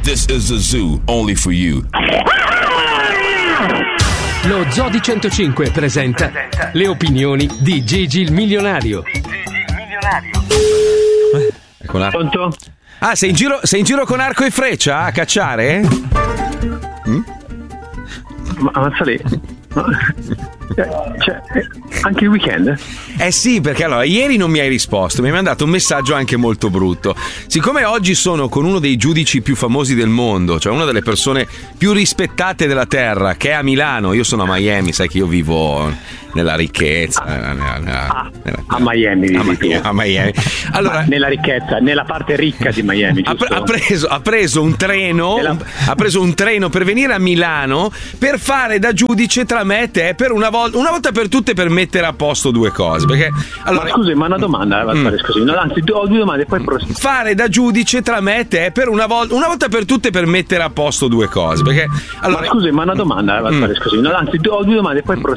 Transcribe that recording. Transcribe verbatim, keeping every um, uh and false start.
This is a zoo only for you. Lo Zoo di centocinque presenta le opinioni di Gigi il milionario. Di Gigi il milionario. Eh, ecco l'arco. Pronto? Ah, sei in giro, sei in giro con arco e freccia a cacciare? Mm? Ma avanza lì. Cioè, anche il weekend? Eh sì, perché allora ieri non mi hai risposto, mi hai mandato un messaggio anche molto brutto. Siccome oggi sono con uno dei giudici più famosi del mondo, cioè una delle persone più rispettate della terra, che è a Milano, io sono a Miami, sai che io vivo nella ricchezza. Ah, nella, nella, ah, nella, a Miami, a, dici a Miami. Allora, nella ricchezza, nella parte ricca di Miami, ha, giusto? ha, preso, ha preso un treno, Nella... ha preso un treno per venire a Milano per fare da giudice tra me e te per una volta, una volta per tutte, per mettere a posto due cose. Perché allora, ma scusi, ma una domanda, mm. scusi, no, anzi, ho due domande, poi proseguo. Fare da giudice tra me e te per una volta, una volta per tutte, per mettere a posto due cose. Perché allora, ma scusi, ma una domanda, mm. scusi, no, anzi, ho due domande, poi proseguo.